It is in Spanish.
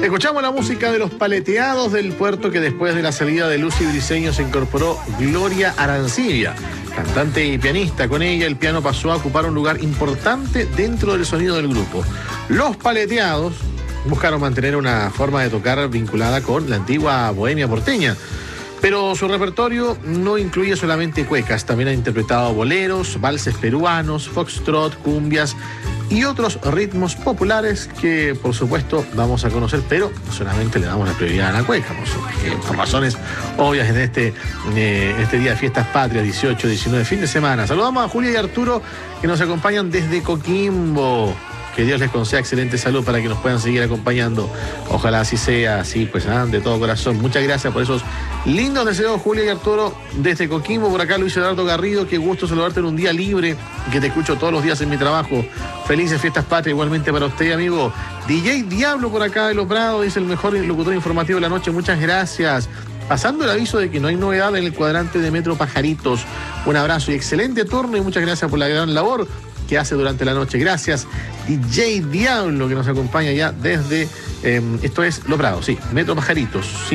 Escuchamos la música de Los Paleteados del Puerto, que después de la salida de Lucy Briceño se incorporó Gloria Arancibia, cantante y pianista. Con ella el piano pasó a ocupar un lugar importante dentro del sonido del grupo. Los Paleteados buscaron mantener una forma de tocar vinculada con la antigua bohemia porteña, pero su repertorio no incluye solamente cuecas. También ha interpretado boleros, valses peruanos, foxtrot, cumbias y otros ritmos populares que, por supuesto, vamos a conocer, pero solamente le damos la prioridad a la cueca, por razones obvias en este día de fiestas patrias, 18, 19, fin de semana. Saludamos a Julia y Arturo, que nos acompañan desde Coquimbo. Que Dios les conceda excelente salud para que nos puedan seguir acompañando. Ojalá así sea, así pues, de todo corazón. Muchas gracias por esos lindos deseos, Julia y Arturo, desde Coquimbo. Por acá Luis Eduardo Garrido, qué gusto saludarte en un día libre, que te escucho todos los días en mi trabajo. Felices fiestas patrias igualmente para usted, amigo. DJ Diablo por acá de Los Prados, dice el mejor locutor informativo de la noche. Muchas gracias. Pasando el aviso de que no hay novedad en el cuadrante de Metro Pajaritos. Un abrazo y excelente turno, y muchas gracias por la gran labor que hace durante la noche. Gracias, DJ Diablo, que nos acompaña ya desde, esto es Los Prados, sí, Metro Pajaritos.